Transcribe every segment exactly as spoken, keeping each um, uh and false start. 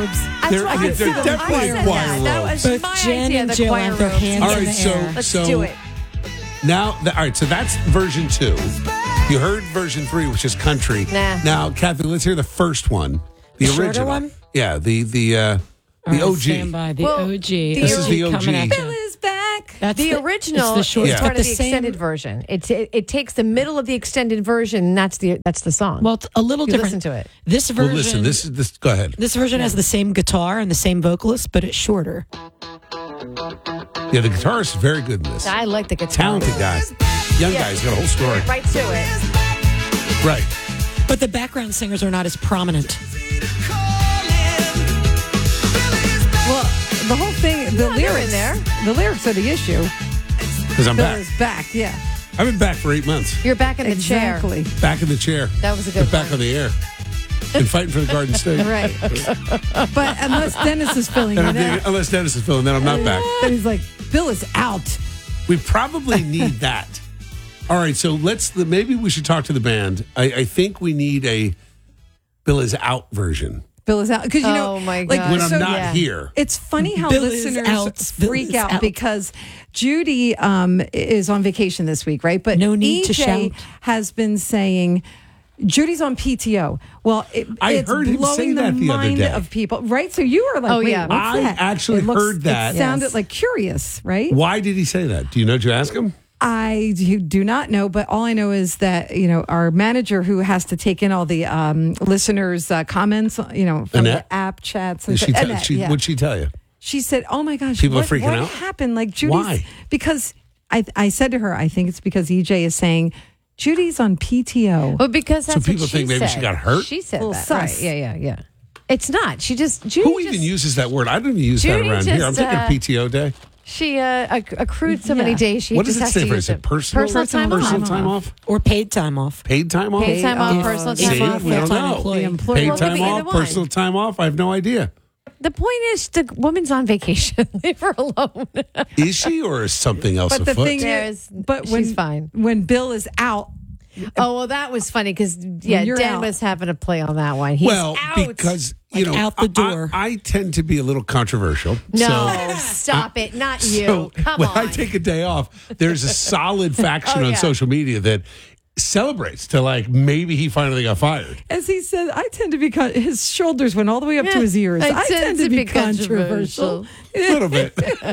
robes. That's They're- what I they're said. definitely I said choir that. That was Both my Jen idea, and the Jill choir have their robes. hands All in right, the so air. Let's so do it. now, the, all right, so that's version two. You heard version three, which is country. Nah. Now, Kathy, let's hear the first one, the, The shorter original one? Yeah, the the uh, the All right, O G. Stand by. The Well, O G. the This is the O G. coming at Bill you. is back. That's the, the- original it's the short- is it's part got of the the same- extended version. It's it, it takes the middle of the extended version. And that's the that's the song. Well, it's a little You different. listen to it. This version. Well, listen, this is this. Go ahead. This version has the same guitar and the same vocalist, but it's shorter. Yeah, the guitarist is very good in this. I like the guitar. Talented guy, young Yeah. guy. He's got a whole story. Right to it. Right. But the background singers are not as prominent. Well, the whole thing, the Yeah, they're lyrics, in there. the lyrics are the issue. Because I'm Bill back. is back. Yeah, I've been back for eight months. You're back in the exactly. Back in the chair. That was a good But back one. on the air. Been fighting for the Garden State. Right. But unless Dennis is filling And it I'm being- out, unless Dennis is filling, then I'm not back. then he's like, Bill is out. We probably need that. All right, so let's. Maybe we should talk to the band. I, I think we need a Bill is out version Bill is out because you know, Oh, my like God. when I'm so- not yeah. here. It's funny how Bill is listeners out. Bill freak is out, out. because Judy um, is on vacation this week, right? But No need E J to shout. has been saying Judy's on P T O. Well, it, I it's heard him blowing say the that the other mind day. of people, right? So you were like, Oh, wait, yeah. what's I that? actually It looks- heard that. It sounded Yes. like curious, right? Why did he say that? Do you know? Did you ask him? I do do not know, but all I know is that, you know, our manager who has to take in all the um, listeners' uh, comments, you know, from Annette? the app chats. And Did she th- tell, Annette, she, yeah. What'd she tell you? She said, "Oh my gosh, People are what, freaking what out? happened?" Like Judy's, Why? because I I said to her, I think it's because E J is saying Judy's on P T O. Well, because that's people what she think maybe she said. got hurt? She said Little that. sus. Right. Yeah, yeah, yeah. It's not. She just Judy Who just, even uses that word? I don't even use that Judy around here. I'm just, taking uh, a P T O day. She uh, acc- accrued so many Yeah. days. She What just does it has stand to for? use Is it personal, personal time off. personal time off? Or paid time off. Paid time off? Paid time off, off. personal See, time off. we don't full-time know. employee. The employee- Paid Well, it could time be either off, one. personal time off. I have no idea. The point is, the woman's on vacation. Leave her alone. Is she or is something else But the afoot? thing There's- is, but when, she's fine. when Bill is out, Oh, well, that was funny because, yeah, you're Dan out. was having a play on that one. He's well, out. because you Like know, out the I- door. I, I tend to be a little controversial. No, so, stop it. Not you. so Come when on. I take a day off, there's a solid faction Oh, on yeah. social media that celebrates to like maybe he finally got fired. as he said, I tend to be con- his shoulders went all the way up to his ears. I I, tend to be controversial. A little bit.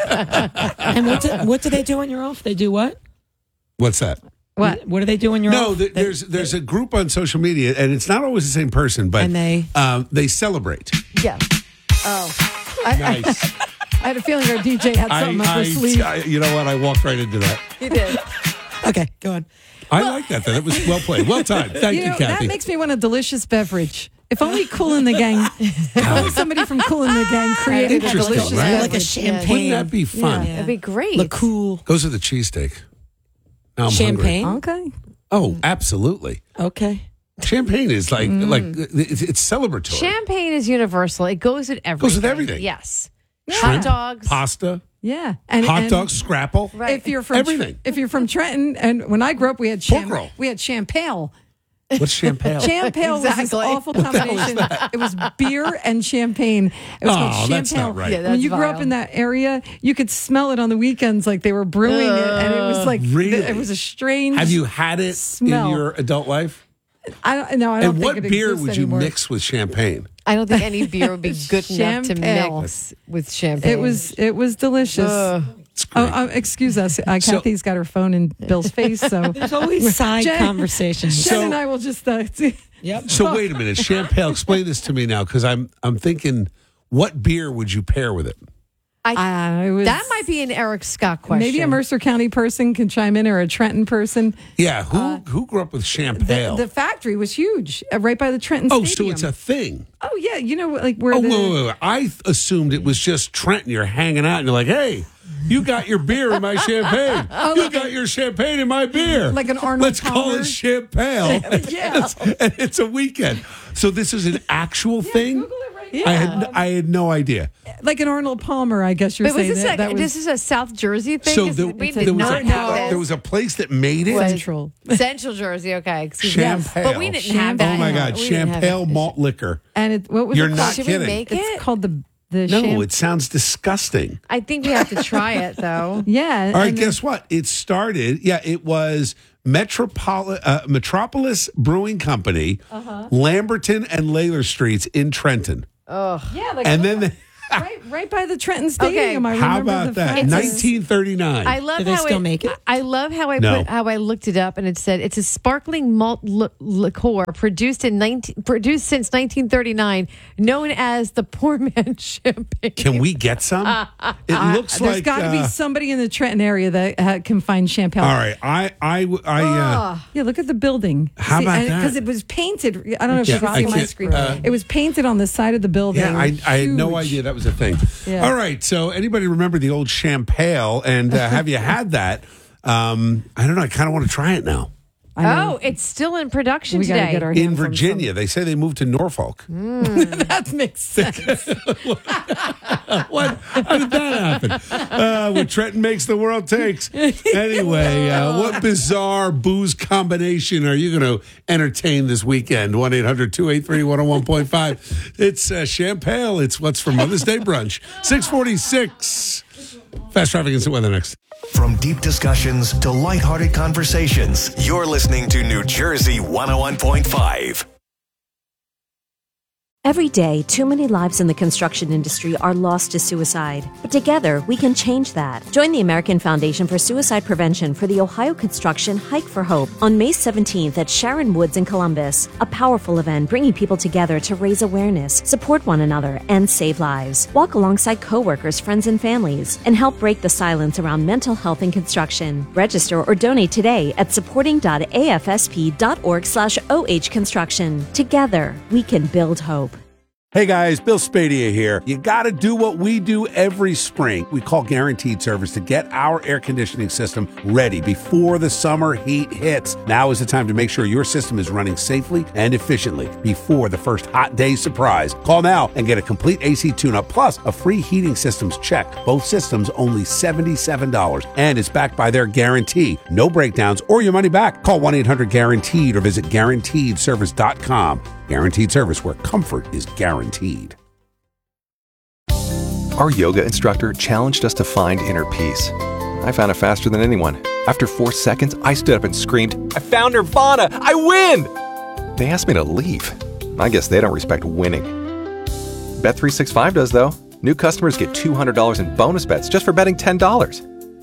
And what do, what do they do when you're off? They do what? What's that? What? What do they do when you're No, off? th- They- there's there's a group on social media, and it's not always the same person, but And they- um, they celebrate. Yeah. Oh. I, Nice. I had a feeling our D J had I, something up I, his sleeve. I- you know what? I walked right into that. You did. Okay, go on. I like that. That was well played. Well timed. Thank you, you know, Kathy. that makes me want a delicious beverage. If only Cool in the Gang, if only somebody from Cool in the Gang created a Interesting, delicious right? beverage. Like a champagne. Wouldn't that be fun? Yeah. It'd be great. Look cool. Goes with the cheesesteak. Now I'm Champagne. hungry. Okay. Oh, absolutely. Okay. Champagne is like Mm. like it's, it's celebratory. Champagne is universal. It goes with everything. Goes with everything. Yes. Shrimp, Hot dogs. pasta, Yeah. And, hot and dogs, scrapple. Right. If you're from Everything. if you're from Trenton, and when I grew up, we had Pork cham- roll. we had champagne. What's champagne? Champagne was this Exactly. awful combination. It was beer and champagne. It was Oh, called that's champagne. not right. Yeah, when that's you grew up vile. in that area, you could smell it on the weekends, like they were brewing it, and it was like Really? it was a strange. Have you had it smell. in your adult life? I don't know. I don't And think what it beer exists would you anymore. mix with champagne? I don't think any beer would be good enough to Champagne. mix with champagne. It was it was delicious. Ugh. It's Oh, great. uh, excuse us. Uh, So- Kathy's got her phone in Bill's face, so There's always side Jen- conversations. Jen So- and I will just. Uh, Yep. So wait a minute, champagne. Explain this to me now, because I'm I'm thinking, what beer would you pair with it? I, it was, That might be an Eric Scott question. maybe a Mercer County person can chime in, or a Trenton person. Yeah, who who grew up with champagne? Uh, The, the factory was huge, uh, right by the Trenton oh, Stadium. so it's a thing. Oh yeah, you know, like where Oh, the wait, wait, wait. I th- assumed it was just Trenton. You're hanging out and you're like, hey, you got your beer in my champagne. you got your champagne in my beer. Like an Arnold Let's call Palmer? it champagne. Yeah. and it's a weekend. So this is an actual thing? Google it right I had I had no idea. Like an Arnold Palmer, I guess you're Wait, was saying this, that, a, that was this is a South Jersey thing? So 'Cause the, we there, did was not a, have this. there was a place that made it. Was Central. Central Jersey, okay. Excuse me. Champagne. But we didn't have that. Oh my God, We didn't have champagne it. malt liquor. And it, what was You're it not called? Should kidding. we make It's it? called the the No, champ- it sounds disgusting. I think we have to try it, though. yeah. All right, and guess what? It started. Yeah, it was Metropoli- uh, Metropolis Brewing Company, Uh-huh. Lamberton and Layler Streets in Trenton. then- yeah, like And then, the, right, right by the Trenton Stadium. I how remember about the that? fact nineteen thirty-nine. I love Do they how still it, make it? I love how I No. put, how I looked it up, and it said it's a sparkling malt li- liqueur produced in nineteen produced since nineteen thirty-nine, known as the Poor Man's Champagne. Can we get some? It looks There's like. got to uh, be somebody in the Trenton area that uh, can find champagne. all right, I, I, I. Uh, Yeah, look at the building. How about that? Because it was painted. I don't know if Yeah, you can I see on my can't- screen. uh, it was painted on the side of the building. Yeah, I, I had no Huge. idea that was a thing. Yeah. All right, so anybody remember the old champagne? And uh, have you had that? Um, I don't know. I kind of want to try it now. I know. Oh, it's still in production We gotta today. get our In hands on Virginia, they say they moved to Norfolk. That makes sense. What? How did that happen? Uh, what Trenton makes, the world takes. Anyway, uh, what bizarre booze combination are you going to entertain this weekend? one eight hundred two eight three one oh one point five. It's uh, champagne. It's what's for Mother's Day brunch. six forty-six. Fast traffic and some weather next. From deep discussions to lighthearted conversations, you're listening to New Jersey one oh one point five. Every day, too many lives in the construction industry are lost to suicide. But together, we can change that. Join the American Foundation for Suicide Prevention for the Ohio Construction Hike for Hope on May seventeenth at Sharon Woods in Columbus. A powerful event bringing people together to raise awareness, support one another, and save lives. Walk alongside coworkers, friends, and families, and help break the silence around mental health in construction. Register or donate today at supporting dot a f s p dot org slash o h construction. Together, we can build hope. Hey guys, Bill Spadia here. You got to do what we do every spring. We call Guaranteed Service to get our air conditioning system ready before the summer heat hits. Now is the time to make sure your system is running safely and efficiently before the first hot day surprise. Call now and get a complete A C tune-up plus a free heating systems check. Both systems only seventy-seven dollars, and it's backed by their guarantee. No breakdowns or your money back. Call one eight hundred guaranteed or visit guaranteed service dot com. Guaranteed Service, where comfort is guaranteed. Our yoga instructor challenged us to find inner peace. I found it faster than anyone. After four seconds, I stood up and screamed, "I found Nirvana! I win!" They asked me to leave. I guess they don't respect winning. Bet three sixty-five does, though. New customers get two hundred dollars in bonus bets just for betting ten dollars.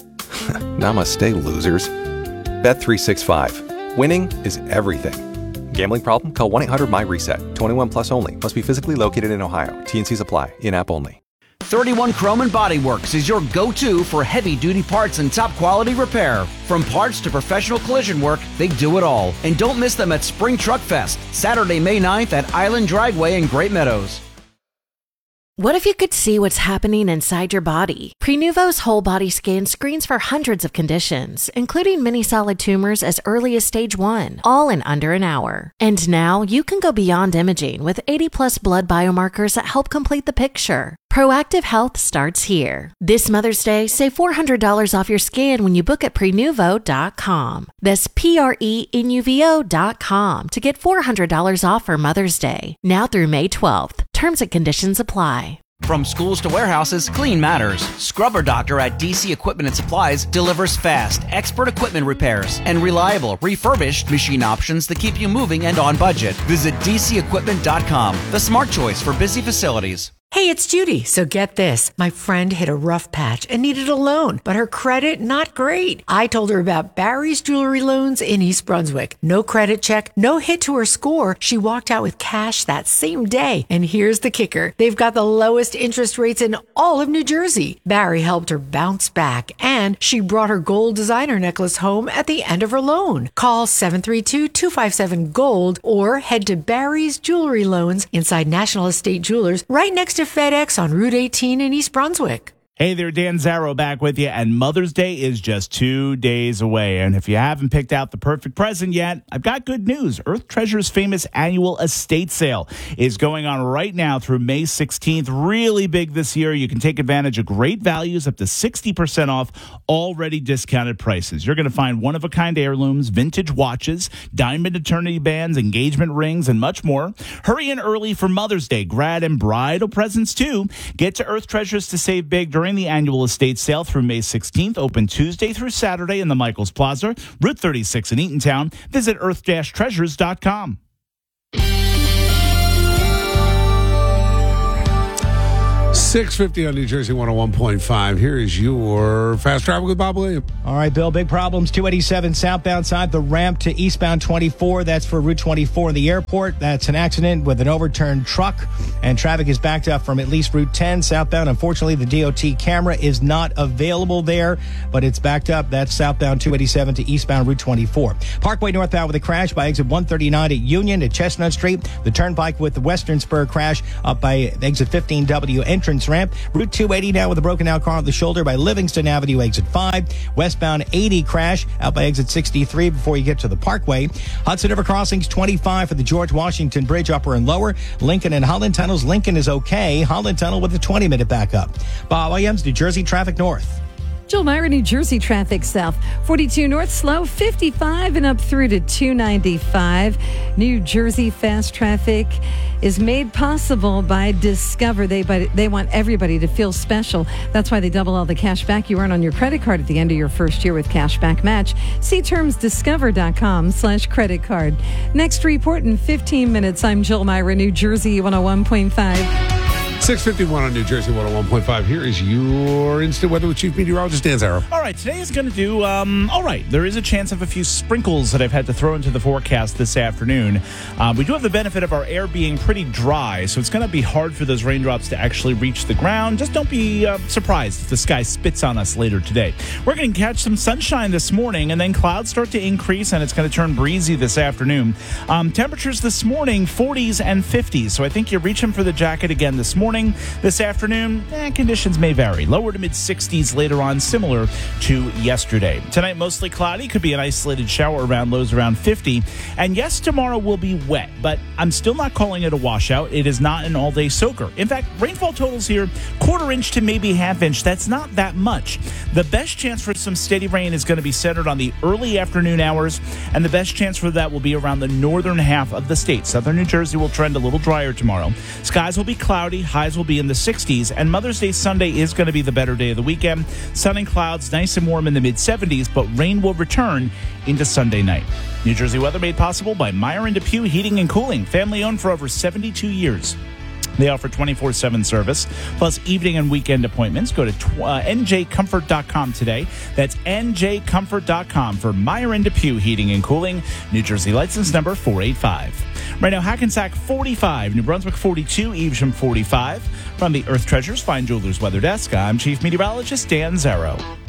Namaste, losers. Bet three sixty-five. Winning is everything. Gambling problem? Call one eight hundred my reset. twenty-one plus only. Must be physically located in Ohio. T N Cs apply. In-app only. thirty-one Chrome and Body Works is your go-to for heavy-duty parts and top-quality repair. From parts to professional collision work, they do it all. And don't miss them at Spring Truck Fest, Saturday, May ninth at Island Dragway in Great Meadows. What if you could see what's happening inside your body? Prenuvo's whole body scan screens for hundreds of conditions, including many solid tumors as early as stage one, all in under an hour. And now you can go beyond imaging with eighty plus blood biomarkers that help complete the picture. Proactive Health starts here. This Mother's Day, save four hundred dollars off your scan when you book at prenuvo dot com. That's P R E N U V O dot com to get four hundred dollars off for Mother's Day, now through May twelfth. Terms and conditions apply. From schools to warehouses, clean matters. Scrubber Doctor at D C Equipment and Supplies delivers fast, expert equipment repairs and reliable, refurbished machine options that keep you moving and on budget. Visit D C equipment dot com, the smart choice for busy facilities. Hey, it's Judy. So get this. My friend hit a rough patch and needed a loan, but her credit not great. I told her about Barry's Jewelry Loans in East Brunswick. No credit check, no hit to her score. She walked out with cash that same day. And here's the kicker. They've got the lowest interest rates in all of New Jersey. Barry helped her bounce back, and she brought her gold designer necklace home at the end of her loan. Call seven three two, two five seven, GOLD or head to Barry's Jewelry Loans inside National Estate Jewelers right next to FedEx on Route eighteen in East Brunswick. Hey there, Dan Zarrow back with you, and Mother's Day is just two days away. And if you haven't picked out the perfect present yet, I've got good news. Earth Treasure's famous annual estate sale is going on right now through May sixteenth. Really big this year. You can take advantage of great values, up to sixty percent off already discounted prices. You're going to find one-of-a-kind heirlooms, vintage watches, diamond eternity bands, engagement rings, and much more. Hurry in early for Mother's Day, grad and bridal presents too. Get to Earth Treasures to save big during the annual estate sale through May sixteenth, open Tuesday through Saturday in the Michaels Plaza, Route thirty-six in Eatontown. Visit earth dash treasures dot com. six fifty on New Jersey one oh one point five. Here is your Fast Traffic with Bob Williams. All right, Bill, big problems. two eighty-seven southbound side, the ramp to eastbound twenty-four. That's for Route twenty-four in the airport. That's an accident with an overturned truck, and traffic is backed up from at least Route ten southbound. Unfortunately, the D O T camera is not available there, but it's backed up. That's southbound two eighty-seven to eastbound Route twenty-four. Parkway northbound with a crash by exit one thirty-nine at Union at Chestnut Street. The turnpike with the Western Spur crash up by exit fifteen W entrance ramp. Route two eighty now with a broken out car on the shoulder by Livingston Avenue, exit five. Westbound eighty crash out by exit sixty-three before you get to the Parkway. Hudson River Crossings twenty-five for the George Washington Bridge, upper and lower. Lincoln and Holland Tunnels. Lincoln is okay. Holland Tunnel with a twenty minute backup. Bob Williams, New Jersey Traffic North. Jill Myra, New Jersey traffic south. forty-two north slow, fifty-five and up through to two ninety-five. New Jersey fast traffic is made possible by Discover. They but they want everybody to feel special. That's why they double all the cash back you earn on your credit card at the end of your first year with Cashback Match. See terms discover.com slash credit card. Next report in fifteen minutes. I'm Jill Myra, New Jersey one oh one point five. six fifty-one on New Jersey one oh one point five. Here is your instant weather with Chief Meteorologist Dan Zarrow. All right, today is going to do, um, all right, there is a chance of a few sprinkles that I've had to throw into the forecast this afternoon. Uh, we do have the benefit of our air being pretty dry, so it's going to be hard for those raindrops to actually reach the ground. Just don't be uh, surprised if the sky spits on us later today. We're going to catch some sunshine this morning, and then clouds start to increase, and it's going to turn breezy this afternoon. Um, temperatures this morning, forties and fifties, so I think you're reaching for the jacket again this morning. This afternoon, eh, conditions may vary. Lower to mid-sixties later on, similar to yesterday. Tonight, mostly cloudy. Could be an isolated shower around lows around fifty. And yes, tomorrow will be wet, but I'm still not calling it a washout. It is not an all-day soaker. In fact, rainfall totals here, quarter inch to maybe half inch. That's not that much. The best chance for some steady rain is going to be centered on the early afternoon hours, and the best chance for that will be around the northern half of the state. Southern New Jersey will trend a little drier tomorrow. Skies will be cloudy. Highs will be in the sixties, and Mother's Day Sunday is going to be the better day of the weekend. Sun and clouds, nice and warm in the mid-seventies, but rain will return into Sunday night. New Jersey weather made possible by Meyer and Depew Heating and Cooling, family-owned for over seventy-two years. They offer twenty-four seven service, plus evening and weekend appointments. Go to uh, N J comfort dot com today. That's N J comfort dot com for Meyer and Depew Heating and Cooling, New Jersey license number four eight five. Right now, Hackensack forty-five, New Brunswick forty-two, Evesham forty-five. From the Earth Treasures Fine Jewelers Weather Desk, I'm Chief Meteorologist Dan Zarrow.